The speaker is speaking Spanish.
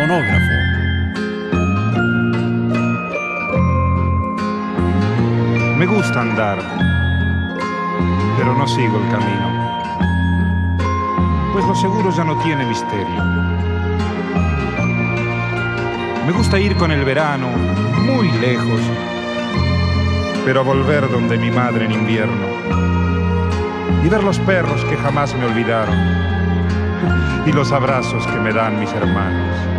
fonógrafo. Me gusta andar, pero no sigo el camino, pues lo seguro ya no tiene misterio. Me gusta ir con el verano muy lejos, pero volver donde mi madre en invierno y ver los perros que jamás me olvidaron y los abrazos que me dan mis hermanos.